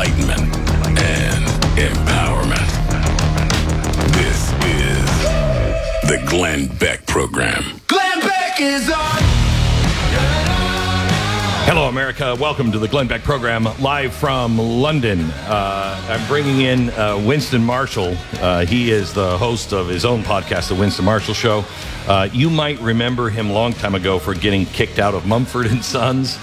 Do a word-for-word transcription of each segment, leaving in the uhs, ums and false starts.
enlightenment, and empowerment. This is the Glenn Beck Program. Glenn Beck is on. Hello, America. Welcome to the Glenn Beck Program, live from London. Uh, I'm bringing in uh, Winston Marshall. Uh, he is the host of his own podcast, The Winston Marshall Show. Uh, you might remember him a long time ago for getting kicked out of Mumford and Sons.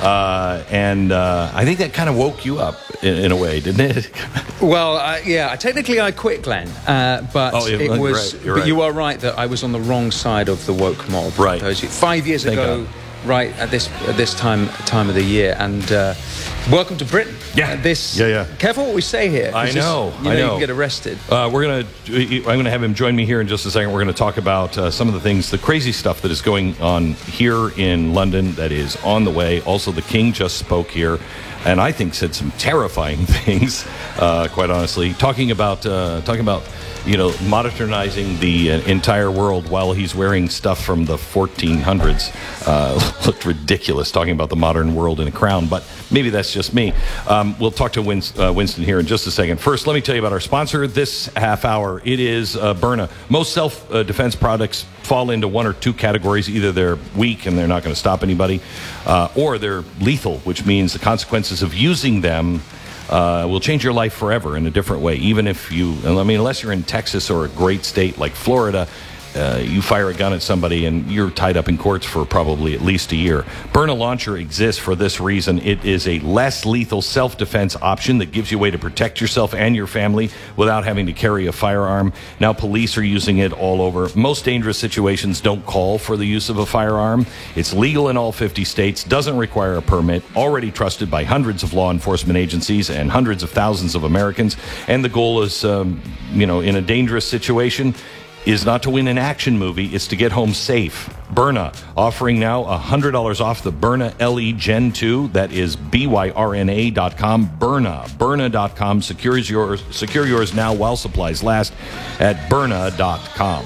Uh, and uh, I think that kind of woke you up in, in a way, didn't it? Well, uh, yeah. Technically, I quit, Glenn, uh, but oh, yeah, it was. Right, but right. You are right that I was on the wrong side of the woke mob. Right. Five years Thank ago, God. right at this at this time time of the year, and uh, welcome to Britain. Yeah. Uh, this. Yeah, yeah. Careful what we say here. I This, know. you know, I know. you can get arrested. Uh, we're gonna. I'm gonna have him join me here in just a second. We're gonna talk about uh, some of the things, the crazy stuff that is going on here in London that is on the way. Also, the King just spoke here, and I think said some terrifying things. Uh, quite honestly, talking about uh, talking about. you know, modernizing the uh, entire world while he's wearing stuff from the fourteen hundreds. Uh, looked ridiculous talking about the modern world in a crown, but maybe that's just me. Um, we'll talk to Win- uh, Winston here in just a second. First, let me tell you about our sponsor this half hour. It is uh, Byrna. Most self-defense uh, products fall into one or two categories. Either they're weak and they're not going to stop anybody, uh, or they're lethal, which means the consequences of using them Uh, will change your life forever in a different way. Even if you, I mean, unless you're in Texas or a great state like Florida, uh, you fire a gun at somebody and you're tied up in courts for probably at least a year. Byrna Launcher exists for this reason. It is a less lethal self-defense option that gives you a way to protect yourself and your family without having to carry a firearm. Now police are using it all over. Most dangerous situations don't call for the use of a firearm. It's legal in all fifty states, doesn't require a permit, already trusted by hundreds of law enforcement agencies and hundreds of thousands of Americans. And the goal is, um, you know, in a dangerous situation, is not to win an action movie, it's to get home safe. Byrna, offering now one hundred dollars off the Byrna L E Gen two. That is B Y R N A dot com. Byrna, Byrna dot com. Secures yours, secure yours now while supplies last at Byrna dot com.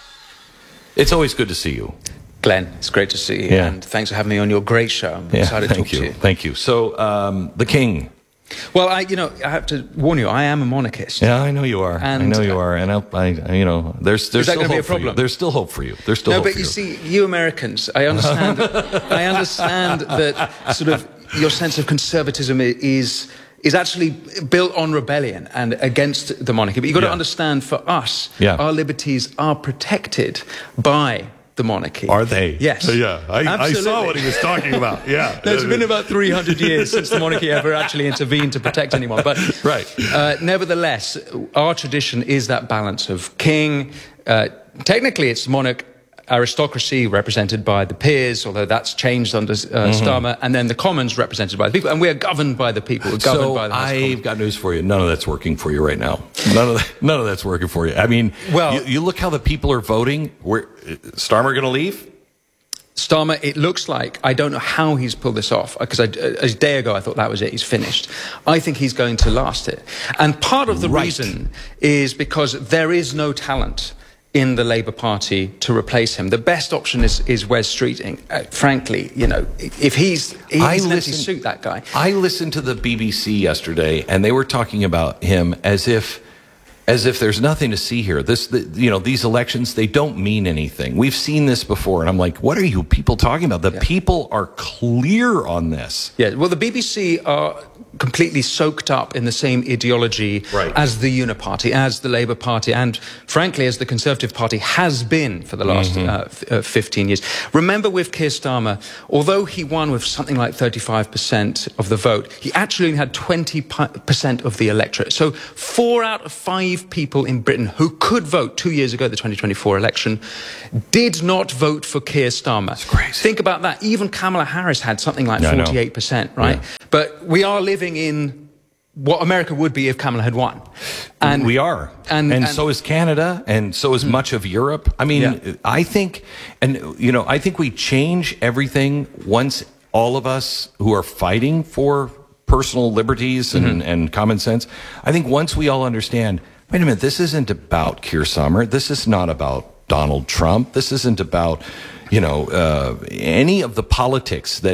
It's always good to see you. Glenn, it's great to see you, Yeah. and thanks for having me on your great show. I'm Yeah, excited to thank talk you. to you. Thank you. So, um, the King. Well, I, you know, I have to warn you, I am a monarchist. Yeah, I know you are. And, I know you are. And I, I you know, there's there's that still gonna be hope a for you. problem? There's still hope for you. There's still No, hope but for you you. see, you Americans, I understand. I understand that sort of your sense of conservatism is is actually built on rebellion and against the monarchy. But you've got Yeah. to understand, for us, Yeah. our liberties are protected by the monarchy. Are they? Yes. Yeah. I, I saw Absolutely. what he was talking about. Yeah. No, it's been about three hundred years since the monarchy ever actually intervened to protect anyone. But Right. uh, nevertheless, our tradition is that balance of king. Uh, technically, it's monarch aristocracy represented by the peers, although that's changed under uh, mm-hmm. Starmer, and then the commons represented by the people. And we are governed by the people. We're governed So by the House of Commons. I've got news for you. None of that's working for you right now. None of that, none of that's working for you. I mean, Well- you, you look how the people are voting. Where Starmer going to leave? Starmer, it looks like, I don't know how he's pulled this off, because a day ago I thought that was it, he's finished. I think he's going to last it. And part of the Right. reason is because there is no talent in the Labour Party to replace him. The best option is, is Wes Streeting. Uh, frankly, you know, if he's, he's I an empty listen- suit, that guy. I listened to the B B C yesterday, and they were talking about him as if, as if there's nothing to see here. This, the, you know, these elections, they don't mean anything. We've seen this before, and I'm like, what are you people talking about? The Yeah. people are clear on this. Yeah, well, the B B C are completely soaked up in the same ideology Right. as the Uniparty, as the Labour Party, and frankly, as the Conservative Party has been for the last Mm-hmm. uh, f- uh, fifteen years. Remember with Keir Starmer, although he won with something like thirty-five percent of the vote, he actually only had twenty percent of the electorate. So four out of five people in Britain who could vote two years ago, the twenty twenty-four election, did not vote for Keir Starmer. That's crazy. Think about that. Even Kamala Harris had something like Yeah, I know. forty-eight percent, right? Yeah. But we are living in what America would be if Kamala had won. And we are. And, and, and so is Canada, and so is much of Europe. I mean, Yeah. I think, and, you know, I think we change everything once all of us who are fighting for personal liberties and, mm-hmm. and common sense, I think once we all understand, wait a minute, this isn't about Keir Starmer. This is not about Donald Trump. This isn't about, you know, uh, any of the politics that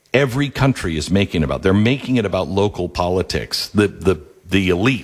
every country is making about. They're making it about local politics. The the the elite